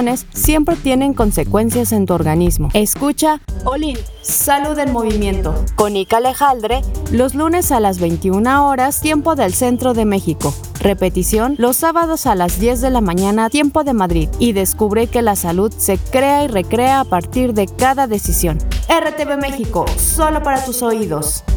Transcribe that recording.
decisiones siempre tienen consecuencias en tu organismo. Escucha Olin, Salud en Movimiento, con Ica Alejandre, los lunes a las 21 horas, tiempo del Centro de México. Repetición los sábados a las 10 de la mañana, tiempo de Madrid. Y descubre que la salud se crea y recrea a partir de cada decisión. RTV México, solo para tus oídos.